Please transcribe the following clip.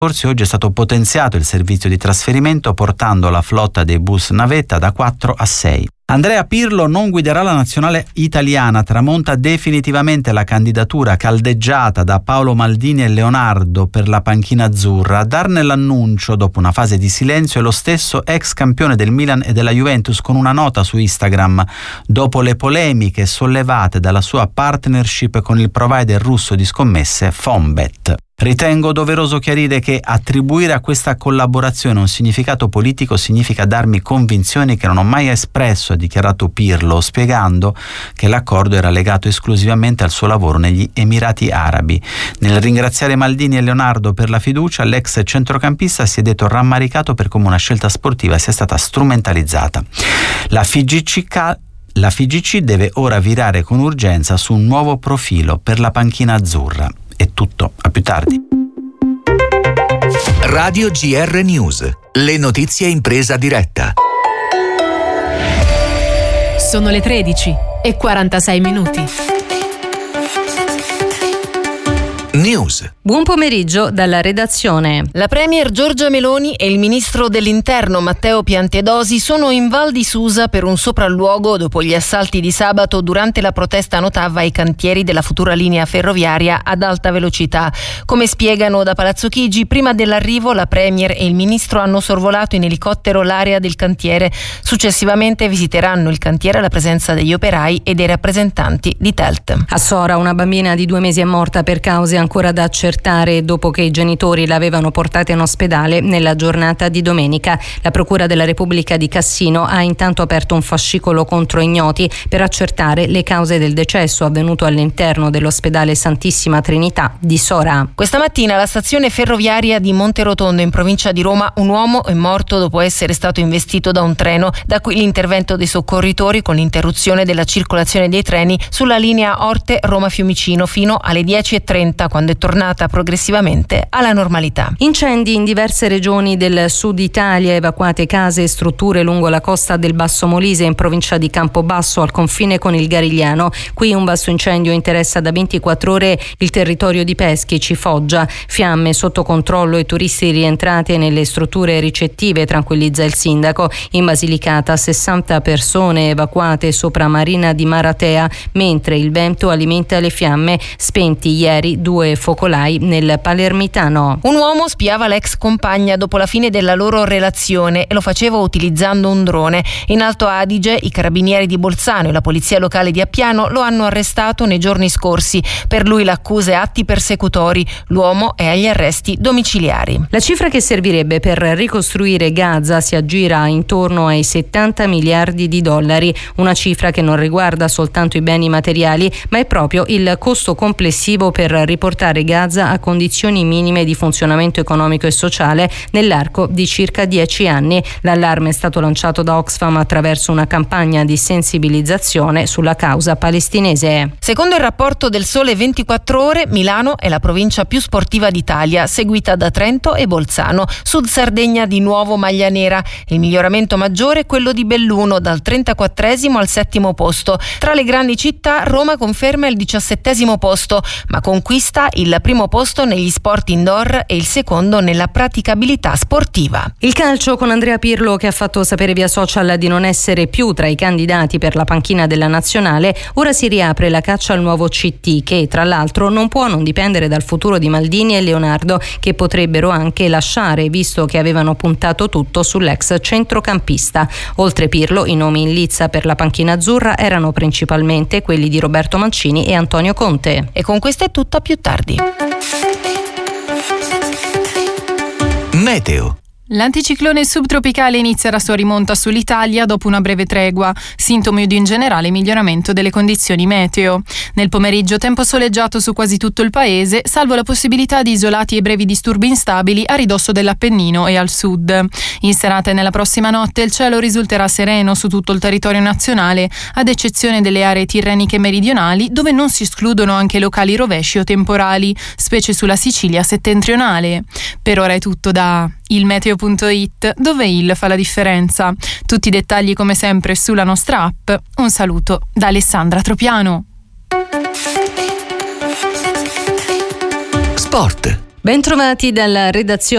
Oggi è stato potenziato il servizio di trasferimento portando la flotta dei bus navetta da 4 a 6. Andrea Pirlo non guiderà la nazionale italiana, tramonta definitivamente la candidatura caldeggiata da Paolo Maldini e Leonardo per la panchina azzurra. A darne l'annuncio dopo una fase di silenzio è lo stesso ex campione del Milan e della Juventus con una nota su Instagram dopo le polemiche sollevate dalla sua partnership con il provider russo di scommesse Fonbet. Ritengo doveroso chiarire che attribuire a questa collaborazione un significato politico significa darmi convinzioni che non ho mai espresso, ha dichiarato Pirlo, spiegando che l'accordo era legato esclusivamente al suo lavoro negli Emirati Arabi. Nel ringraziare Maldini e Leonardo per la fiducia, l'ex centrocampista si è detto rammaricato per come una scelta sportiva sia stata strumentalizzata. La FIGC deve ora virare con urgenza su un nuovo profilo per la panchina azzurra. È tutto, a più tardi. Radio GR News, le notizie in presa diretta. Sono le 13:46. News. Buon pomeriggio dalla redazione. La premier Giorgia Meloni e il ministro dell'Interno Matteo Piantedosi sono in Val di Susa per un sopralluogo dopo gli assalti di sabato durante la protesta a Notava ai cantieri della futura linea ferroviaria ad alta velocità. Come spiegano da Palazzo Chigi, prima dell'arrivo la premier e il ministro hanno sorvolato in elicottero l'area del cantiere. Successivamente visiteranno il cantiere alla presenza degli operai e dei rappresentanti di Telt. A Sora una bambina di 2 mesi è morta per cause ancora da accertare dopo che i genitori l'avevano portata in ospedale nella giornata di domenica. La Procura della Repubblica di Cassino ha intanto aperto un fascicolo contro ignoti per accertare le cause del decesso avvenuto all'interno dell'ospedale Santissima Trinità di Sora. Questa mattina alla stazione ferroviaria di Monterotondo in provincia di Roma un uomo è morto dopo essere stato investito da un treno. Da qui l'intervento dei soccorritori con l'interruzione della circolazione dei treni sulla linea Orte-Roma-Fiumicino fino alle 10:30, quando è tornata progressivamente alla normalità. Incendi in diverse regioni del sud Italia, evacuate case e strutture lungo la costa del Basso Molise in provincia di Campobasso al confine con il Garigliano. Qui un vasto incendio interessa da 24 ore il territorio di Peschici, Foggia. Fiamme sotto controllo e turisti rientrati nelle strutture ricettive, tranquillizza il sindaco. In Basilicata 60 persone evacuate sopra Marina di Maratea, mentre il vento alimenta le fiamme, spenti ieri 2 focolai nel Palermitano. Un uomo spiava l'ex compagna dopo la fine della loro relazione e lo faceva utilizzando un drone. In Alto Adige i carabinieri di Bolzano e la polizia locale di Appiano lo hanno arrestato nei giorni scorsi. Per lui l'accusa è atti persecutori. L'uomo è agli arresti domiciliari. La cifra che servirebbe per ricostruire Gaza si aggira intorno ai 70 miliardi di dollari, una cifra che non riguarda soltanto i beni materiali, ma è proprio il costo complessivo per riportare Gaza a condizioni minime di funzionamento economico e sociale nell'arco di circa 10 anni. L'allarme è stato lanciato da Oxfam attraverso una campagna di sensibilizzazione sulla causa palestinese. Secondo il rapporto del Sole 24 Ore, Milano è la provincia più sportiva d'Italia, seguita da Trento e Bolzano. Sud Sardegna di nuovo maglia nera. Il miglioramento maggiore è quello di Belluno, dal 34esimo al 7° posto. Tra le grandi città, Roma conferma il 17° posto, ma conquista il primo posto negli sport indoor e il secondo nella praticabilità sportiva. Il calcio con Andrea Pirlo, che ha fatto sapere via social di non essere più tra i candidati per la panchina della nazionale. Ora si riapre la caccia al nuovo CT, che tra l'altro non può non dipendere dal futuro di Maldini e Leonardo, che potrebbero anche lasciare, visto che avevano puntato tutto sull'ex centrocampista. Oltre Pirlo, i nomi in lizza per la panchina azzurra erano principalmente quelli di Roberto Mancini e Antonio Conte. E con questo è tutto, a più tardi. Meteo. L'anticiclone subtropicale inizia la sua rimonta sull'Italia dopo una breve tregua, sintomi di un generale miglioramento delle condizioni meteo. Nel pomeriggio tempo soleggiato su quasi tutto il paese, salvo la possibilità di isolati e brevi disturbi instabili a ridosso dell'Appennino e al sud. In serata e nella prossima notte il cielo risulterà sereno su tutto il territorio nazionale, ad eccezione delle aree tirreniche meridionali, dove non si escludono anche locali rovesci o temporali, specie sulla Sicilia settentrionale. Per ora è tutto da ilmeteo.it, dove il fa la differenza. Tutti i dettagli come sempre sulla nostra app. Un saluto da Alessandra Tropiano. Sport. Bentrovati dalla redazione.